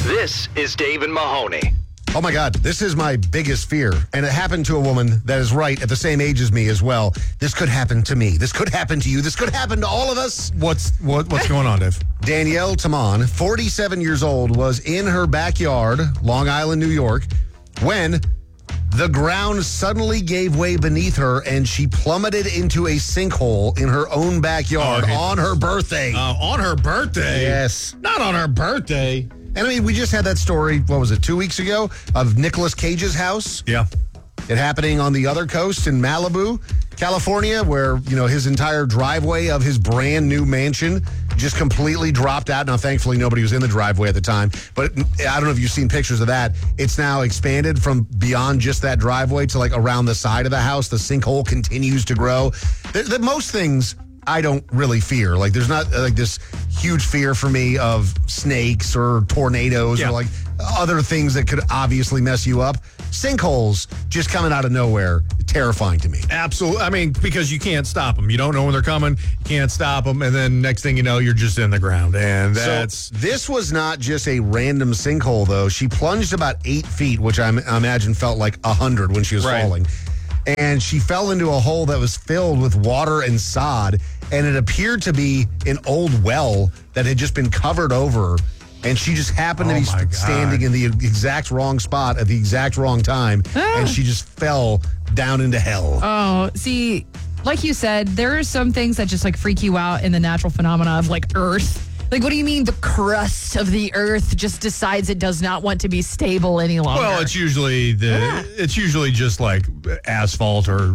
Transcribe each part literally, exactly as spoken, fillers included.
This is Dave and Mahoney. Oh my God, this is my biggest fear. And it happened to a woman that is right at the same age as me as well. This could happen to me. This could happen to you. This could happen to all of us. What's what, what's going on, Dave? Danielle Tamon, forty-seven years old, was in her backyard, Long Island, New York, when the ground suddenly gave way beneath her and she plummeted into a sinkhole in her own backyard Oh, on her birthday. Uh, on her birthday? Yes. Not on her birthday. And I mean, we just had that story, what was it, two weeks ago, of Nicolas Cage's house? Yeah. It happening on the other coast in Malibu, California, where, you know, his entire driveway of his brand new mansion just completely dropped out. Now, thankfully, nobody was in the driveway at the time, but I don't know if you've seen pictures of that. It's now expanded from beyond just that driveway to like around the side of the house. The sinkhole continues to grow. The, the most things I don't really fear. Like, there's not like this huge fear for me of snakes or tornadoes Yeah. or like other things that could obviously mess you up. Sinkholes just coming out of nowhere, terrifying to me. Absolutely. I mean, because you can't stop them. You don't know when they're coming. You can't stop them. And then next thing you know, you're just in the ground. And that's... So this was not just a random sinkhole, though. She plunged about eight feet, which I, I imagine felt like a hundred when she was Right. falling. And she fell into a hole that was filled with water and sod. And it appeared to be an old well that had just been covered over. And she just happened Oh, to be my st- God. standing in the exact wrong spot at the exact wrong time. Ah. And she just fell down into hell. Oh, see, like you said, there are some things that just like freak you out in the natural phenomena of like Earth. Like, what do you mean the crust of the Earth just decides it does not want to be stable any longer? Well, it's usually the Yeah. it's usually just like asphalt or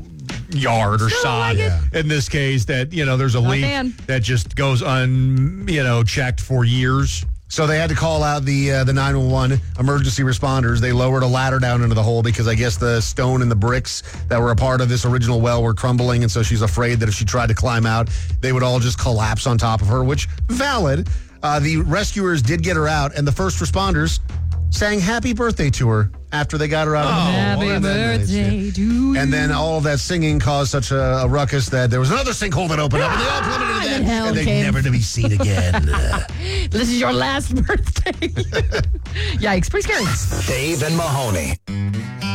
yard or Still sod. like it. In this case, that you know, there's a Not a leak fan. that just goes un you know checked for years. So they had to call out the uh, the nine one one emergency responders. They lowered a ladder down into the hole because I guess the stone and the bricks that were a part of this original well were crumbling. And so she's afraid that if she tried to climb out, they would all just collapse on top of her, which valid. Uh, the rescuers did get her out, and the first responders sang happy birthday to her after they got her out of the hole. Happy Wasn't that nice? birthday Yeah. to you. And then all of that singing caused such a, a ruckus that there was another sinkhole that opened up, and they all plummeted into Ah, that, and hell and they're came. never to be seen again. This is your last birthday. Yikes, pretty scary. Dave and Mahoney.